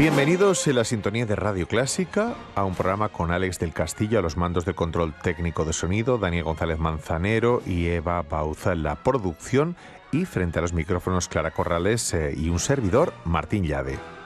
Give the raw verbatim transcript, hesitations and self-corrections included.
Bienvenidos en la sintonía de Radio Clásica a un programa con Alex del Castillo a los mandos de control técnico de sonido, Daniel González Manzanero y Eva Bauza en la producción y frente a los micrófonos Clara Corrales eh, y un servidor, Martín Llade.